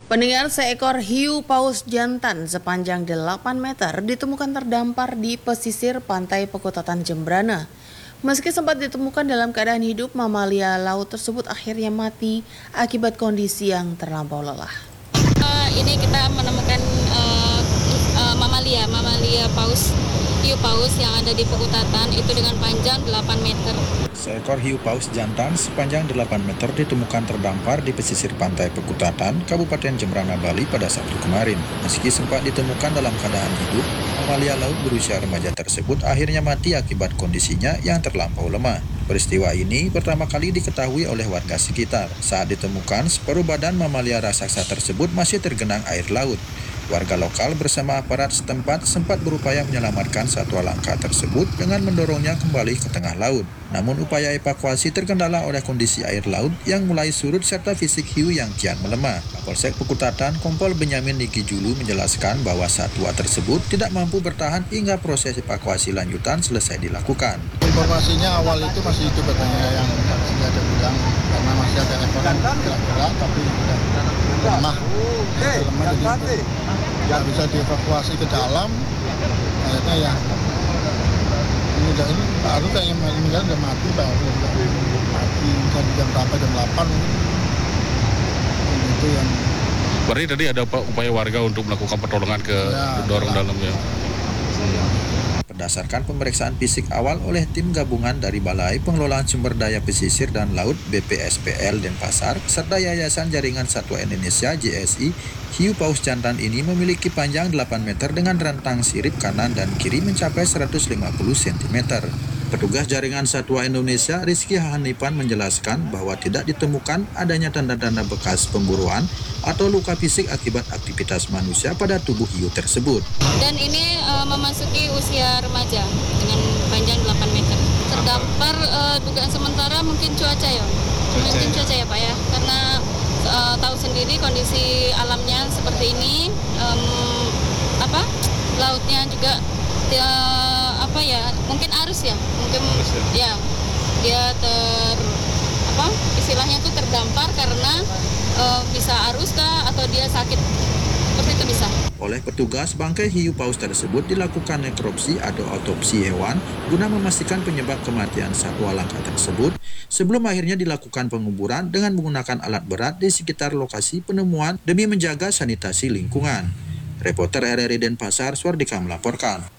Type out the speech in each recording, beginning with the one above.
Pendengar, seekor hiu paus jantan sepanjang 8 meter ditemukan terdampar di pesisir pantai Pekutatan Jembrana. Meski sempat ditemukan dalam keadaan hidup, mamalia laut tersebut akhirnya mati akibat kondisi yang terlampau lelah. Ini kita menemukan mamalia paus, hiu paus yang ada di Pekutatan itu dengan panjang 8 meter. Seekor hiu paus jantan sepanjang 8 meter ditemukan terdampar di pesisir pantai Pekutatan, Kabupaten Jembrana, Bali pada Sabtu kemarin. Meski sempat ditemukan dalam keadaan hidup, mamalia laut berusia remaja tersebut akhirnya mati akibat kondisinya yang terlampau lemah. Peristiwa ini pertama kali diketahui oleh warga sekitar. Saat ditemukan, separuh badan mamalia raksasa tersebut masih tergenang air laut. Warga lokal bersama aparat setempat sempat berupaya menyelamatkan satwa langka tersebut dengan mendorongnya kembali ke tengah laut. Namun upaya evakuasi terkendala oleh kondisi air laut yang mulai surut serta fisik hiu yang kian melemah. Kapolsek Pekutatan Kompol Benyamin Niki Julu menjelaskan bahwa satwa tersebut tidak mampu bertahan hingga proses evakuasi lanjutan selesai dilakukan. Informasinya awal itu masih hidup katanya, yang sudah ada bilang karena masih ada ekor yang gerak-gerak tapi sudah lemah. Jadi tidak bisa dievakuasi ke dalam. Akhirnya ya ini baru kayaknya meninggal udah mati, baru mati jam berapa, jam 8 itu yang. Berarti tadi ada upaya warga untuk melakukan pertolongan ke dorong dalamnya. Berdasarkan pemeriksaan fisik awal oleh tim gabungan dari Balai Pengelolaan Sumber Daya Pesisir dan Laut BPSPL Denpasar serta Yayasan Jaringan Satwa Indonesia JSI, hiu paus jantan ini memiliki panjang 8 meter dengan rentang sirip kanan dan kiri mencapai 150 cm. Petugas Jaringan Satwa Indonesia Rizky Hanipan menjelaskan bahwa tidak ditemukan adanya tanda-tanda bekas pemburuan atau luka fisik akibat aktivitas manusia pada tubuh hiu tersebut. Dan ini memasuki usia remaja dengan panjang 8 meter. Terdampar dugaan sementara mungkin cuaca ya. Mungkin cuaca ya Pak ya. Karena tahu sendiri kondisi alamnya seperti ini, lautnya juga mungkin arus ya, mungkin ya dia istilahnya tuh terdampar karena bisa arus kah atau dia sakit, seperti itu bisa. Oleh petugas, bangkai hiu paus tersebut dilakukan nekropsi atau autopsi hewan guna memastikan penyebab kematian satwa langka tersebut sebelum akhirnya dilakukan penguburan dengan menggunakan alat berat di sekitar lokasi penemuan demi menjaga sanitasi lingkungan. Reporter RRI Denpasar, Swardika melaporkan.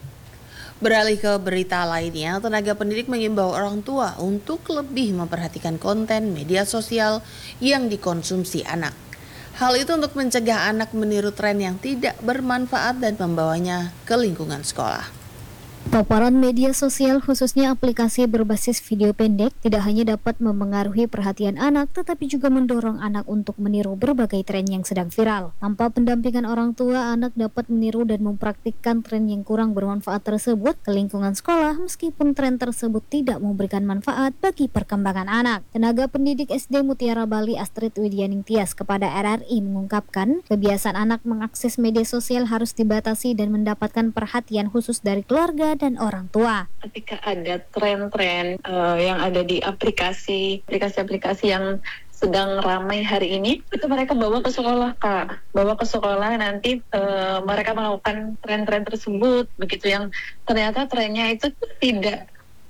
Beralih ke berita lainnya, tenaga pendidik mengimbau orang tua untuk lebih memperhatikan konten media sosial yang dikonsumsi anak. Hal itu untuk mencegah anak meniru tren yang tidak bermanfaat dan membawanya ke lingkungan sekolah. Paparan media sosial khususnya aplikasi berbasis video pendek tidak hanya dapat memengaruhi perhatian anak tetapi juga mendorong anak untuk meniru berbagai tren yang sedang viral. Tanpa pendampingan orang tua, anak dapat meniru dan mempraktikkan tren yang kurang bermanfaat tersebut ke lingkungan sekolah meskipun tren tersebut tidak memberikan manfaat bagi perkembangan anak. Tenaga pendidik SD Mutiara Bali Astrid Widyaning Tias kepada RRI mengungkapkan kebiasaan anak mengakses media sosial harus dibatasi dan mendapatkan perhatian khusus dari keluarga dan orang tua. Ketika ada tren-tren yang ada di aplikasi yang sedang ramai hari ini, itu mereka bawa ke sekolah, Kak. Bawa ke sekolah, nanti mereka melakukan tren-tren tersebut, begitu, yang ternyata trennya itu tidak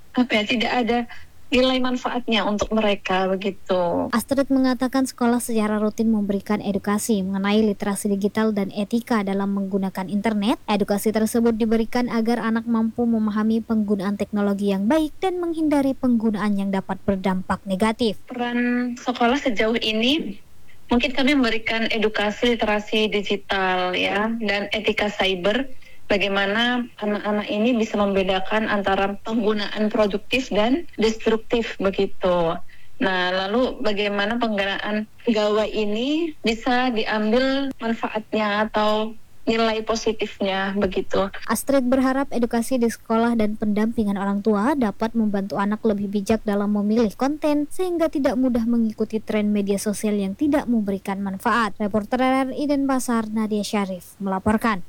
ada nilai manfaatnya untuk mereka, begitu. Astrid mengatakan sekolah secara rutin memberikan edukasi mengenai literasi digital dan etika dalam menggunakan internet. Edukasi tersebut diberikan agar anak mampu memahami penggunaan teknologi yang baik dan menghindari penggunaan yang dapat berdampak negatif. Peran sekolah sejauh ini, mungkin kami memberikan edukasi literasi digital ya dan etika cyber. Bagaimana anak-anak ini bisa membedakan antara penggunaan produktif dan destruktif, begitu. Nah, lalu bagaimana penggunaan gawai ini bisa diambil manfaatnya atau nilai positifnya, begitu. Astrid berharap edukasi di sekolah dan pendampingan orang tua dapat membantu anak lebih bijak dalam memilih konten sehingga tidak mudah mengikuti tren media sosial yang tidak memberikan manfaat. Reporter RRI Denpasar, Nadia Syarif melaporkan.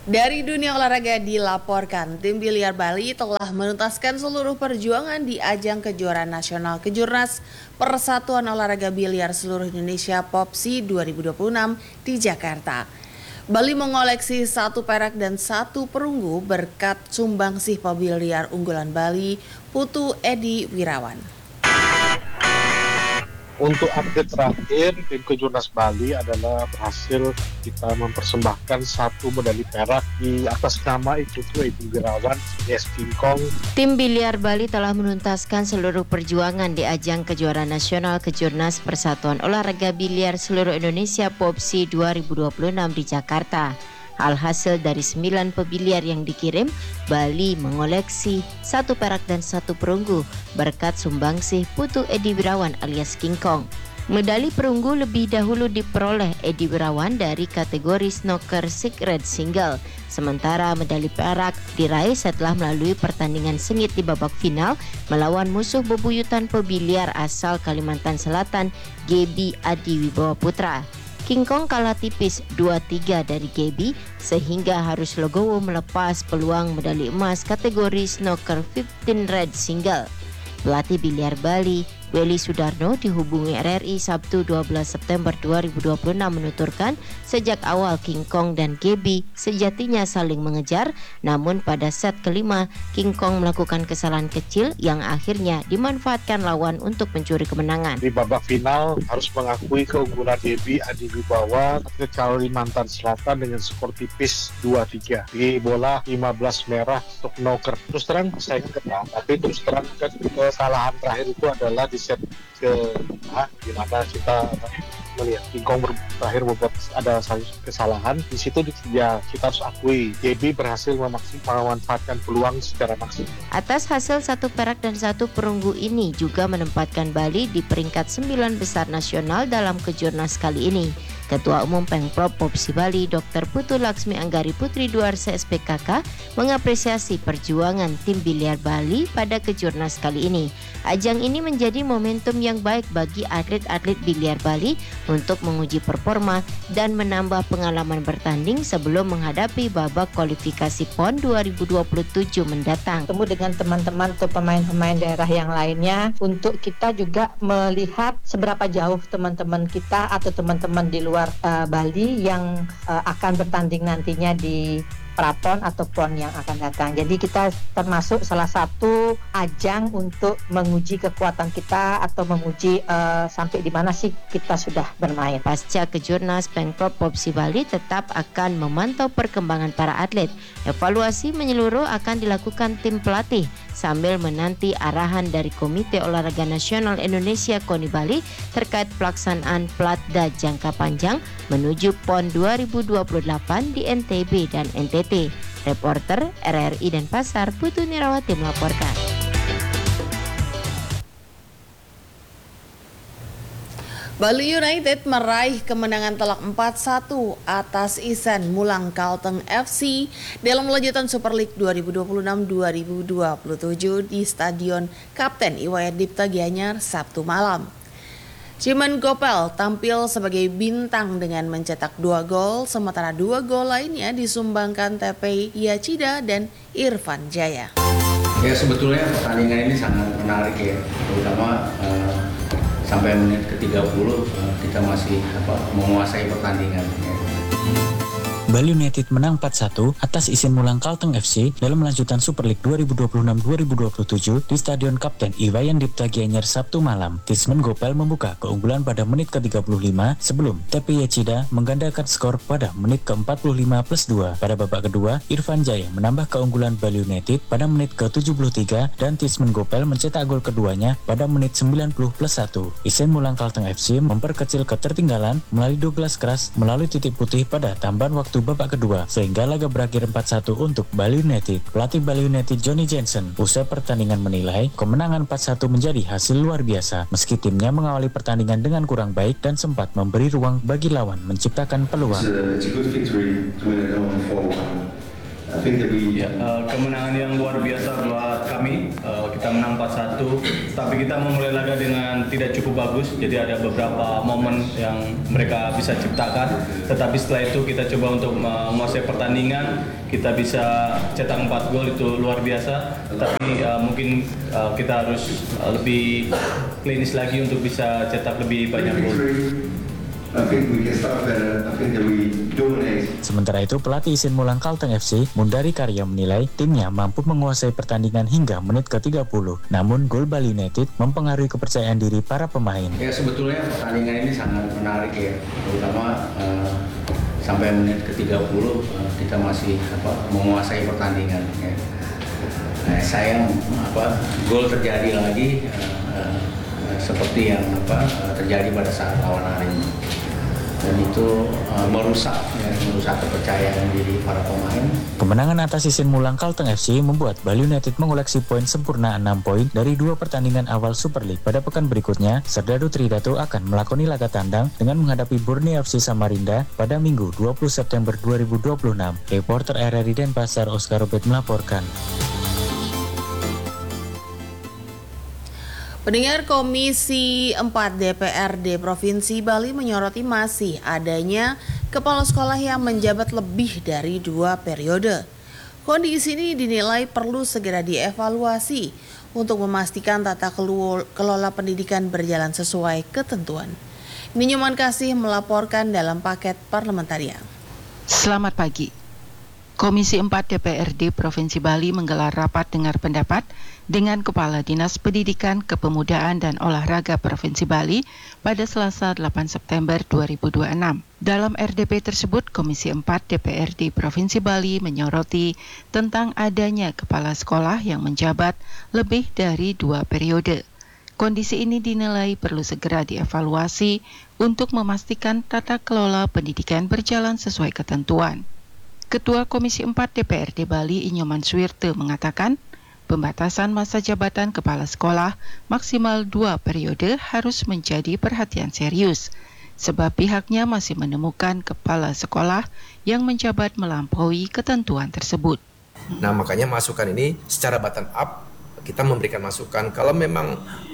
Dari dunia olahraga dilaporkan, tim biliar Bali telah menuntaskan seluruh perjuangan di ajang kejuaraan nasional Kejurnas Persatuan Olahraga Biliar Seluruh Indonesia POPSI 2026 di Jakarta. Bali mengoleksi 1 perak dan 1 perunggu berkat sumbangsih pebiliar unggulan Bali, Putu Edi Wirawan. Untuk update terakhir, tim Kejurnas Bali adalah berhasil kita mempersembahkan 1 medali perak di atas nama Putu Edi Wirawan, alias King Kong. Tim biliar Bali telah menuntaskan seluruh perjuangan di ajang kejuaraan nasional Kejurnas Persatuan Olahraga Biliar Seluruh Indonesia POPSI 2026 di Jakarta. Alhasil dari 9 pebiliar yang dikirim, Bali mengoleksi 1 perak dan 1 perunggu berkat sumbangsih Putu Edi Wirawan alias King Kong. Medali perunggu lebih dahulu diperoleh Edi Wirawan dari kategori snooker secret single. Sementara medali perak diraih setelah melalui pertandingan sengit di babak final melawan musuh bebuyutan pebiliar asal Kalimantan Selatan, Gebi Adi Wibawa Putra. King Kong kalah tipis 2-3 dari Gebi sehingga harus legowo melepas peluang medali emas kategori snooker 15 red single. Pelatih biliar Bali, Welly Sudarno, dihubungi RRI Sabtu 12 September 2026 menuturkan sejak awal King Kong dan Gebi sejatinya saling mengejar, namun pada set kelima King Kong melakukan kesalahan kecil yang akhirnya dimanfaatkan lawan untuk mencuri kemenangan. Di babak final harus mengakui keunggulan Gebi Adi Wibawa ke Kalimantan Selatan dengan skor tipis 2-3. Di bola 15 merah untuk knocker. Terus terang persaingan ketat, tapi terus terang kesalahan terakhir itu adalah di set ke-5 di mana kita melihat King Kong berakhir membuat ada kesalahan. Di situ ya kita harus akui Gebi berhasil memanfaatkan peluang secara maksimal. Atas hasil 1 perak dan 1 perunggu ini juga menempatkan Bali di peringkat 9 besar nasional dalam Kejurnas kali ini. Ketua Umum Pengprov POPSI Bali, Dr. Putu Laksmi Anggari Putri Duarsa SPKK, mengapresiasi perjuangan tim biliar Bali pada Kejurnas kali ini. Ajang ini menjadi momentum yang baik bagi atlet-atlet biliar Bali untuk menguji performa dan menambah pengalaman bertanding sebelum menghadapi babak kualifikasi PON 2027 mendatang. Ketemu dengan teman-teman atau pemain-pemain daerah yang lainnya untuk kita juga melihat seberapa jauh teman-teman kita atau teman-teman di luar Bali yang akan bertanding nantinya di Prapon atau PON yang akan datang. Jadi kita termasuk salah satu ajang untuk menguji kekuatan kita atau menguji sampai di mana sih kita sudah bermain. Pasca Kejurnas, Pengprov POPSI Bali tetap akan memantau perkembangan para atlet. Evaluasi menyeluruh akan dilakukan tim pelatih sambil menanti arahan dari Komite Olahraga Nasional Indonesia KONI Bali terkait pelaksanaan Platda jangka panjang menuju PON 2028 di NTB dan NTT. Reporter RRI Denpasar, Putu Nirawati melaporkan. Bali United meraih kemenangan telak 4-1 atas Isen Mulang Kalteng FC dalam lanjutan Super League 2026-2027 di Stadion Kapten Iwayan Dipta Gianyar Sabtu malam. Cimen Gopel tampil sebagai bintang dengan mencetak 2 gol, sementara 2 gol lainnya disumbangkan TP Yacida dan Irfan Jaya. Ya, sebetulnya pertandingan ini sangat menarik ya, terutama sampai menit ke-30 kita masih menguasai pertandingan. Bali United menang 4-1 atas Isen Mulang Kalteng FC dalam lanjutan Super League 2026-2027 di Stadion Kapten Iwayan Dipta Gianyar Sabtu malam. Tismen Gopel membuka keunggulan pada menit ke-35 sebelum TP Yacida menggandakan skor pada menit ke-45+2. Pada babak kedua, Irfan Jaya menambah keunggulan Bali United pada menit ke-73 dan Tismen Gopel mencetak gol keduanya pada menit 90+1. Isen Mulang Kalteng FC memperkecil ketertinggalan melalui Douglas Keras melalui titik putih pada tambahan waktu babak kedua sehingga laga berakhir 4-1 untuk Bali United. Pelatih Bali United Johnny Jensen usai pertandingan menilai kemenangan 4-1 menjadi hasil luar biasa meski timnya mengawali pertandingan dengan kurang baik dan sempat memberi ruang bagi lawan menciptakan peluang. Kemenangan yang luar biasa buat kami. Kita menang 4-1, tapi kita memulai laga dengan tidak cukup bagus. Jadi ada beberapa momen yang mereka bisa ciptakan. Tetapi setelah itu kita coba untuk menguasai pertandingan. Kita bisa cetak 4 gol, itu luar biasa. Tapi mungkin kita harus lebih klinis lagi untuk bisa cetak lebih banyak gol. Sementara itu, pelatih Isin Mulang Kalteng FC, Mundari Karya menilai timnya mampu menguasai pertandingan hingga menit ke-30. Namun, gol Bali United mempengaruhi kepercayaan diri para pemain. Ya, sebetulnya pertandingan ini sangat menarik ya, terutama sampai menit ke-30 kita masih menguasai pertandingan. Ya. Sayang gol terjadi lagi seperti yang terjadi pada saat lawan hari ini. Dan itu merusak kepercayaan diri para pemain. Kemenangan atas Isin Mulang Kalteng FC membuat Bali United mengoleksi poin sempurna 6 poin dari 2 pertandingan awal Super League. Pada pekan berikutnya, Serdadu Tridatu akan melakoni laga tandang dengan menghadapi Borneo FC Samarinda pada Minggu 20 September 2026. Reporter RRI Denpasar Oscar Robert melaporkan. Pendengar, Komisi 4 DPRD Provinsi Bali menyoroti masih adanya kepala sekolah yang menjabat lebih dari 2 periode. Kondisi ini dinilai perlu segera dievaluasi untuk memastikan tata kelola pendidikan berjalan sesuai ketentuan. Nyoman Kasih melaporkan dalam paket parlementarian. Selamat pagi. Komisi 4 DPRD Provinsi Bali menggelar rapat dengar pendapat dengan Kepala Dinas Pendidikan, Kepemudaan dan Olahraga Provinsi Bali pada Selasa 8 September 2026. Dalam RDP tersebut, Komisi 4 DPRD Provinsi Bali menyoroti tentang adanya kepala sekolah yang menjabat lebih dari 2 periode. Kondisi ini dinilai perlu segera dievaluasi untuk memastikan tata kelola pendidikan berjalan sesuai ketentuan. Ketua Komisi 4 DPRD Bali Inyoman Suwirte mengatakan, pembatasan masa jabatan kepala sekolah maksimal 2 periode harus menjadi perhatian serius, sebab pihaknya masih menemukan kepala sekolah yang menjabat melampaui ketentuan tersebut. Nah, makanya masukan ini secara bottom up, kita memberikan masukan kalau memang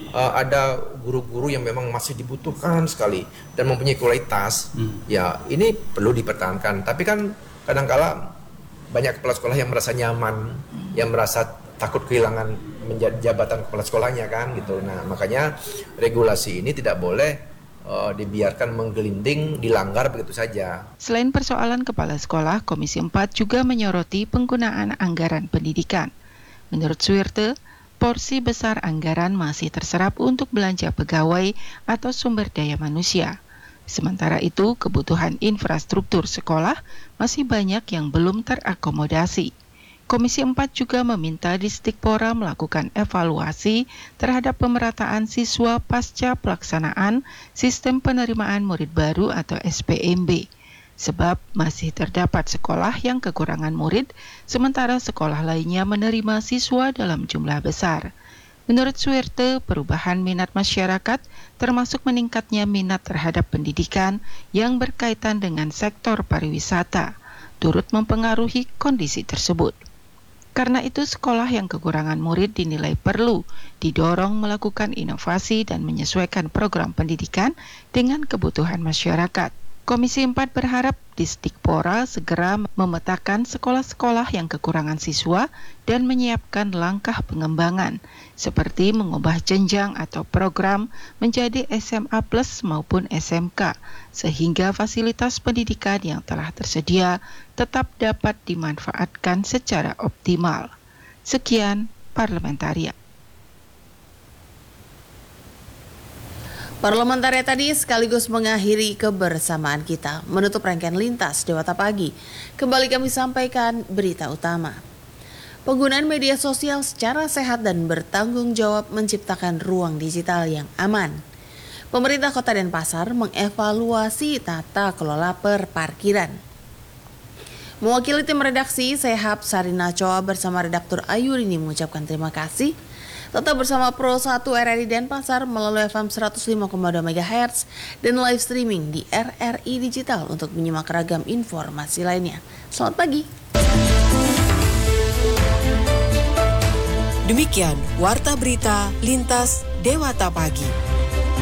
ada guru-guru yang memang masih dibutuhkan sekali dan mempunyai kualitas, ya ini perlu dipertahankan. Tapi kan kadang-kala banyak kepala sekolah yang merasa nyaman, yang merasa takut kehilangan menjadi jabatan kepala sekolahnya kan gitu. Nah, makanya regulasi ini tidak boleh dibiarkan menggelinding, dilanggar begitu saja. Selain persoalan kepala sekolah, Komisi 4 juga menyoroti penggunaan anggaran pendidikan. Menurut Suwirte, porsi besar anggaran masih terserap untuk belanja pegawai atau sumber daya manusia. Sementara itu, kebutuhan infrastruktur sekolah masih banyak yang belum terakomodasi. Komisi 4 juga meminta Disdikpora melakukan evaluasi terhadap pemerataan siswa pasca pelaksanaan Sistem Penerimaan Murid Baru atau SPMB. Sebab masih terdapat sekolah yang kekurangan murid, sementara sekolah lainnya menerima siswa dalam jumlah besar. Menurut Suwirte, perubahan minat masyarakat termasuk meningkatnya minat terhadap pendidikan yang berkaitan dengan sektor pariwisata, turut mempengaruhi kondisi tersebut. Karena itu, sekolah yang kekurangan murid dinilai perlu didorong melakukan inovasi dan menyesuaikan program pendidikan dengan kebutuhan masyarakat. Komisi 4 berharap Disdikpora segera memetakan sekolah-sekolah yang kekurangan siswa dan menyiapkan langkah pengembangan, seperti mengubah jenjang atau program menjadi SMA Plus maupun SMK, sehingga fasilitas pendidikan yang telah tersedia tetap dapat dimanfaatkan secara optimal. Sekian Parlementarian. Parlementarian tadi sekaligus mengakhiri kebersamaan kita. Menutup rangkaian lintas Dewata Pagi, kembali kami sampaikan berita utama. Penggunaan media sosial secara sehat dan bertanggung jawab menciptakan ruang digital yang aman. Pemerintah Kota Denpasar mengevaluasi tata kelola perparkiran. Mewakili tim redaksi, Sehab Sarina Choa bersama redaktur Ayurini mengucapkan terima kasih. Tetap bersama Pro 1 RRI Denpasar melalui FM 105,2 MHz dan live streaming di RRI Digital untuk menyimak ragam informasi lainnya. Selamat pagi. Demikian Warta Berita Lintas Dewata Pagi.